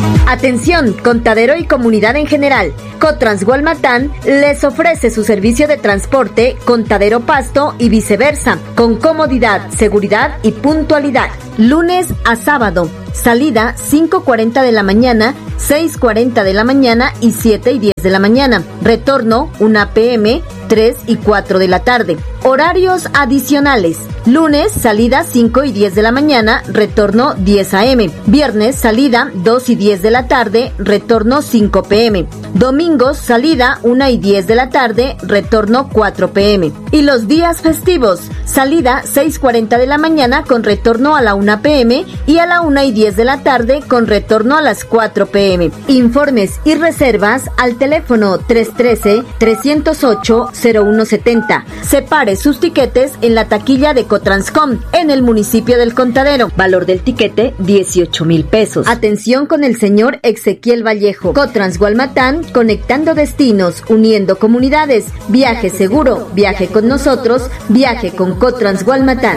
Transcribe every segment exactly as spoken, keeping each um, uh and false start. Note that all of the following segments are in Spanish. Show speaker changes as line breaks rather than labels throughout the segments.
Atención, contadero y comunidad en general. Cotrans Gualmatán les ofrece su servicio de transporte Contadero Pasto y viceversa, con comodidad, seguridad y puntualidad. Lunes a sábado, salida cinco cuarenta de la mañana, seis cuarenta de la mañana y siete y diez de la mañana. Retorno una pe eme, tres y cuatro de la tarde. Horarios adicionales. Lunes, salida cinco y diez de la mañana, retorno diez a eme. Viernes, salida dos y diez de la tarde, retorno cinco pe eme. Domingos, salida una y diez de la tarde, retorno cuatro pe eme. Y los días festivos, salida seis cuarenta de la mañana con retorno a la una pe eme y a la una y diez de la tarde con retorno a las cuatro pe eme. Informes y reservas al teléfono tres uno tres, tres cero ocho, cero uno siete cero. Separe sus tiquetes en la taquilla de Cotranscom en el municipio del Contadero. Valor del tiquete dieciocho mil pesos. Atención con el señor Ezequiel Vallejo. Cotrans Gualmatán, conectando destinos, uniendo comunidades. Viaje seguro, viaje con nosotros, viaje con Cotrans Gualmatán.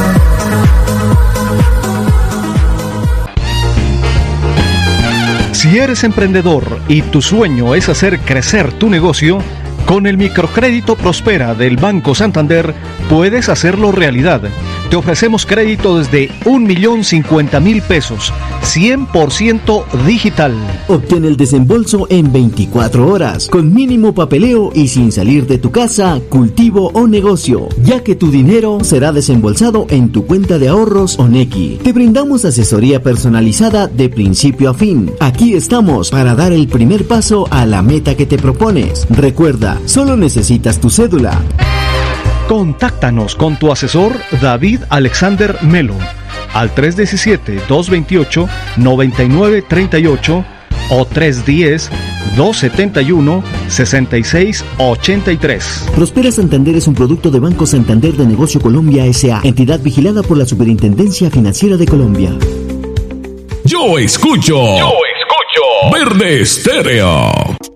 Si eres emprendedor y tu sueño es hacer crecer tu negocio, con el microcrédito Prospera del Banco Santander puedes hacerlo realidad. Te ofrecemos crédito desde un millón cincuenta mil pesos, cien por ciento digital.
Obtén el desembolso en veinticuatro horas, con mínimo papeleo y sin salir de tu casa, cultivo o negocio, ya que tu dinero será desembolsado en tu cuenta de ahorros o Nequi. Te brindamos asesoría personalizada de principio a fin. Aquí estamos para dar el primer paso a la meta que te propones. Recuerda, solo necesitas tu cédula.
Contáctanos con tu asesor David Alexander Melo al tres uno siete, dos dos ocho, nueve nueve tres ocho o tres uno cero, dos siete uno, seis seis ocho tres.
Prospera Santander es un producto de Banco Santander de Negocio Colombia S A, entidad vigilada por la Superintendencia Financiera de Colombia.
Yo escucho, yo escucho Verde Estéreo.